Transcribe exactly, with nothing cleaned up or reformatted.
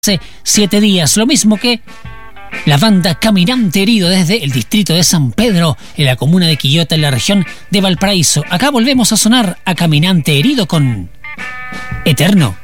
hace siete días, lo mismo que la banda Caminante Herido desde el distrito de San Pedro, en la comuna de Quillota, en la región de Valparaíso. Acá volvemos a sonar a Caminante Herido con Eterno.